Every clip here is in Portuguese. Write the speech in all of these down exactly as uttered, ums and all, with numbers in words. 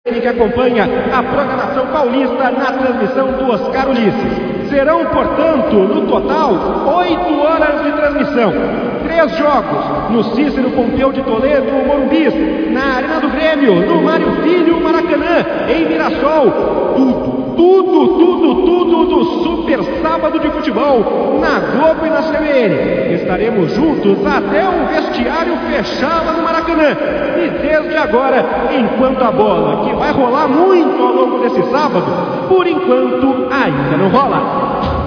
que acompanha a programação paulista na transmissão do Oscar Ulisses. Serão, portanto, no total, oito horas de transmissão. Três jogos no Cícero Pompeu de Toledo, Morumbis, na Arena do Grêmio, no Mário Filho, Maracanã, em Mirassol. Tudo, tudo, tudo, tudo do Super Sábado de Futebol na Globo e na C B N. Estaremos juntos até o vestiário fechar lá no Maracanã. E desde agora, enquanto a bola, que vai rolar muito ao longo desse sábado, por enquanto ainda não rola.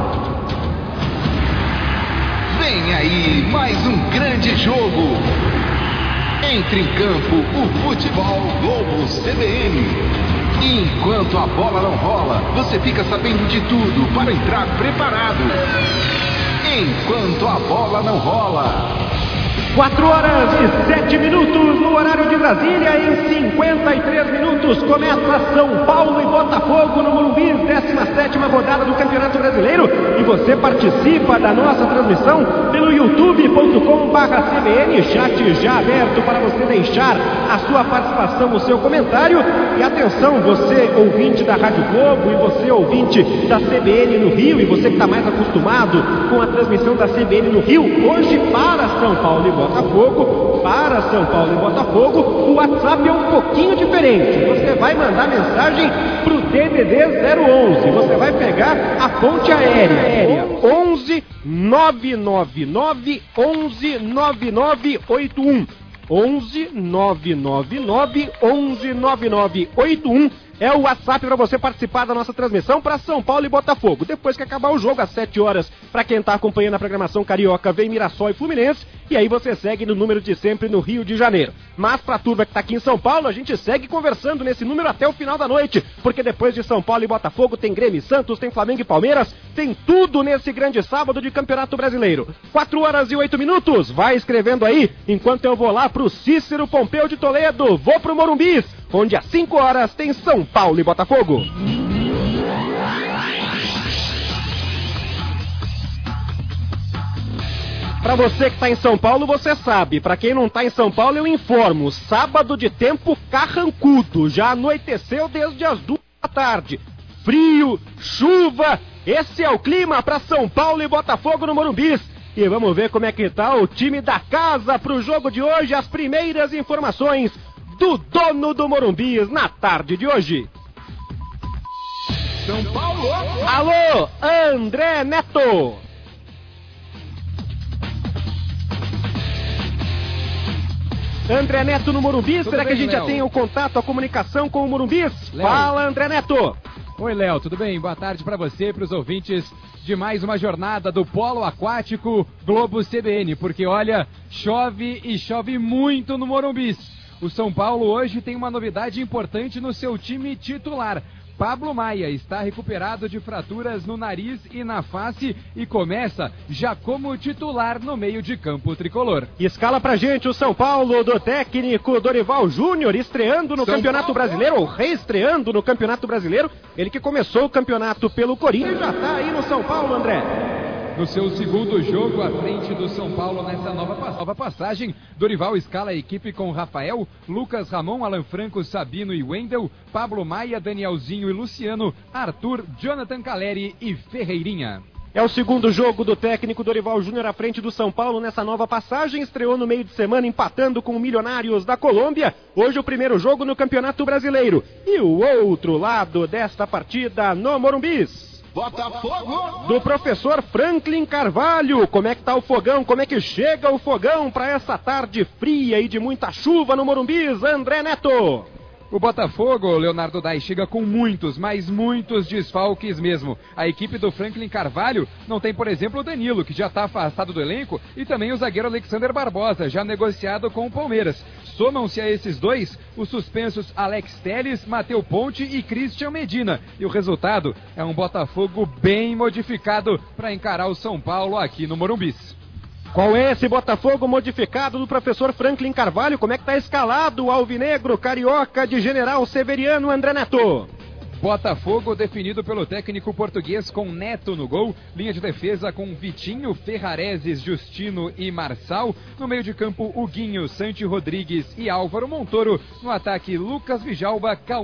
Vem aí mais um grande jogo. Entre em campo o Futebol Globo C B N. Enquanto a bola não rola, você fica sabendo de tudo para entrar preparado. Enquanto a bola não rola. quatro horas e sete minutos no horário de Brasília. Em cinquenta e três minutos começa São Paulo e Botafogo no Morumbi, décima sétima rodada do Campeonato Brasileiro. E você participa da nossa transmissão pelo youtube ponto com barra C B N, chat já aberto para você deixar a sua participação, o seu comentário. E atenção, você ouvinte da Rádio Globo e você ouvinte da C B N no Rio, e você que está mais acostumado com a transmissão da C B N no Rio, hoje para São Paulo e Botafogo, para São Paulo e Botafogo, o WhatsApp é um pouquinho diferente. Você vai mandar mensagem para o D D D zero onze, você vai pegar a ponte aérea onze nove nove nove onze nove nove oito um, onze nove nove nove onze nove nove oito um. É o WhatsApp para você participar da nossa transmissão para São Paulo e Botafogo. Depois que acabar o jogo, às sete horas, para quem está acompanhando a programação carioca, vem Mirassol e Fluminense. E aí você segue no número de sempre no Rio de Janeiro. Mas para a turma que está aqui em São Paulo, a gente segue conversando nesse número até o final da noite. Porque depois de São Paulo e Botafogo, tem Grêmio e Santos, tem Flamengo e Palmeiras. Tem tudo nesse grande sábado de Campeonato Brasileiro. quatro horas e oito minutos. Vai escrevendo aí, enquanto eu vou lá para o Cícero Pompeu de Toledo. Vou para o Morumbis, onde às cinco horas tem São Paulo e Botafogo. Para você que está em São Paulo, você sabe. Para quem não está em São Paulo, eu informo. Sábado de tempo carrancudo. Já anoiteceu desde as duas da tarde. Frio, chuva. Esse é o clima para São Paulo e Botafogo no Morumbis. E vamos ver como é que tá o time da casa para o jogo de hoje. As primeiras informações do dono do Morumbis na tarde de hoje. São Paulo. Alô, André Neto. André Neto no Morumbis, será que a gente já tem o contato, a comunicação com o Morumbis? Fala, André Neto. Oi, Léo, tudo bem? Boa tarde para você e para os ouvintes de mais uma jornada do Polo Aquático Globo C B N, porque olha, chove e chove muito no Morumbis. O São Paulo hoje tem uma novidade importante no seu time titular. Pablo Maia está recuperado de fraturas no nariz e na face e começa já como titular no meio de campo tricolor. Escala pra gente o São Paulo do técnico Dorival Júnior, estreando no São Campeonato Paulo. Brasileiro, ou reestreando no Campeonato Brasileiro. Ele que começou o campeonato pelo Corinthians, já tá aí no São Paulo, André. No seu segundo jogo à frente do São Paulo nessa nova, nova passagem, Dorival escala a equipe com Rafael, Lucas Ramon, Alan Franco, Sabino e Wendel, Pablo Maia, Danielzinho e Luciano, Arthur, Jonathan Caleri e Ferreirinha. É o segundo jogo do técnico Dorival Júnior à frente do São Paulo nessa nova passagem. Estreou no meio de semana empatando com o Milionários da Colômbia. Hoje o primeiro jogo no Campeonato Brasileiro. E o outro lado desta partida no Morumbis. Botafogo! Do professor Franklin Carvalho. Como é que tá o fogão? Como é que chega o fogão para essa tarde fria e de muita chuva no Morumbis, André Neto? O Botafogo, Leonardo Dai, chega com muitos, mas muitos desfalques mesmo. A equipe do Franklin Carvalho não tem, por exemplo, o Danilo, que já está afastado do elenco, e também o zagueiro Alexander Barbosa, já negociado com o Palmeiras. Somam-se a esses dois os suspensos Alex Telles, Mateu Ponte e Christian Medina. E o resultado é um Botafogo bem modificado para encarar o São Paulo aqui no Morumbis. Qual é esse Botafogo modificado do professor Franklin Carvalho? Como é que está escalado o alvinegro carioca de General Severiano, André Neto? Botafogo definido pelo técnico português com Neto no gol, linha de defesa com Vitinho, Ferrareses, Justino e Marçal, no meio de campo Huguinho, Santi Rodrigues e Álvaro Montoro, no ataque Lucas Vijalba, Cal